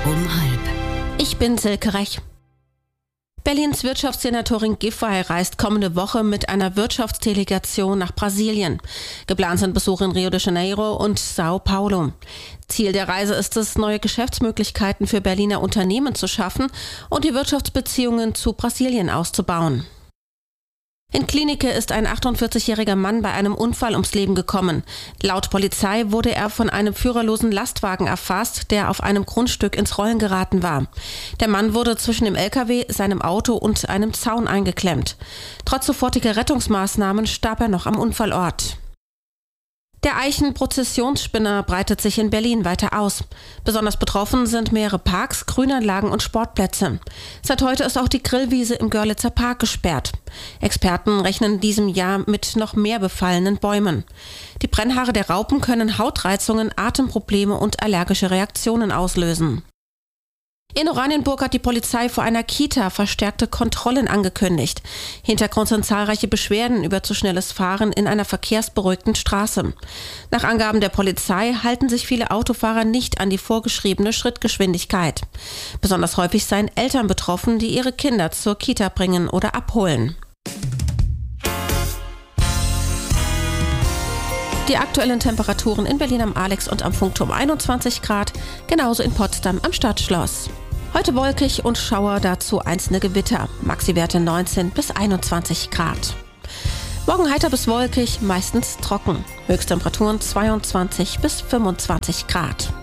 Ich bin Silke Rech. Berlins Wirtschaftssenatorin Giffey reist kommende Woche mit einer Wirtschaftsdelegation nach Brasilien. Geplant sind Besuche in Rio de Janeiro und Sao Paulo. Ziel der Reise ist es, neue Geschäftsmöglichkeiten für Berliner Unternehmen zu schaffen und die Wirtschaftsbeziehungen zu Brasilien auszubauen. In Klinike ist ein 48-jähriger Mann bei einem Unfall ums Leben gekommen. Laut Polizei wurde er von einem führerlosen Lastwagen erfasst, der auf einem Grundstück ins Rollen geraten war. Der Mann wurde zwischen dem LKW, seinem Auto und einem Zaun eingeklemmt. Trotz sofortiger Rettungsmaßnahmen starb er noch am Unfallort. Der Eichen-Prozessionsspinner breitet sich in Berlin weiter aus. Besonders betroffen sind mehrere Parks, Grünanlagen und Sportplätze. Seit heute ist auch die Grillwiese im Görlitzer Park gesperrt. Experten rechnen in diesem Jahr mit noch mehr befallenen Bäumen. Die Brennhaare der Raupen können Hautreizungen, Atemprobleme und allergische Reaktionen auslösen. In Oranienburg hat die Polizei vor einer Kita verstärkte Kontrollen angekündigt. Hintergrund sind zahlreiche Beschwerden über zu schnelles Fahren in einer verkehrsberuhigten Straße. Nach Angaben der Polizei halten sich viele Autofahrer nicht an die vorgeschriebene Schrittgeschwindigkeit. Besonders häufig seien Eltern betroffen, die ihre Kinder zur Kita bringen oder abholen. Die aktuellen Temperaturen in Berlin am Alex und am Funkturm 21 Grad, genauso in Potsdam am Stadtschloss. Heute wolkig und Schauer, dazu einzelne Gewitter, Maxi-Werte 19 bis 21 Grad. Morgen heiter bis wolkig, meistens trocken, Höchsttemperaturen 22 bis 25 Grad.